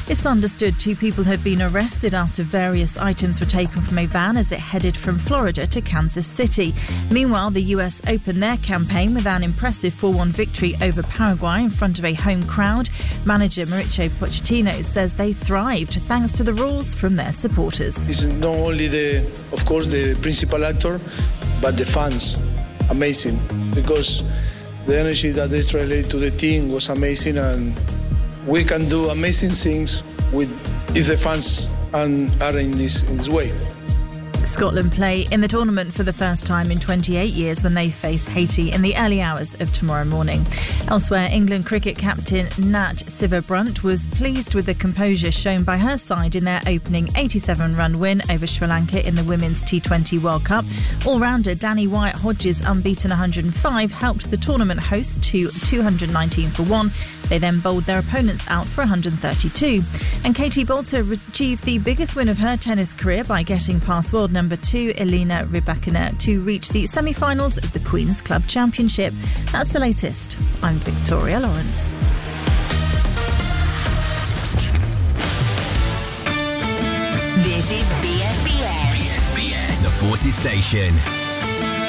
It's understood 2 people have been arrested after various items were taken from a van as it headed from Florida to Kansas City. Meanwhile, the US opened their campaign with an impressive 4-1 victory over Paraguay in front of a home crowd. Manager Mauricio Pochettino says they thrived thanks to the roars from their supporters. It's not only the principal actor, but the fans. Amazing, because the energy that they translate to the team was amazing, and we can do amazing things if the fans are in this way. Scotland play in the tournament for the first time in 28 years when they face Haiti in the early hours of tomorrow morning. Elsewhere, England cricket captain Nat Sciver-Brunt was pleased with the composure shown by her side in their opening 87-run win over Sri Lanka in the Women's T20 World Cup. All-rounder Danny Wyatt-Hodges' unbeaten 105 helped the tournament host to 219 for 1. They then bowled their opponents out for 132. And Katie Boulter achieved the biggest win of her tennis career by getting past world number 2 Elena Rybakina to reach the semi-finals of the Queen's Club Championship. That's the latest. I'm Victoria Lawrence. This is BFBS. BFBS, the Forces Station.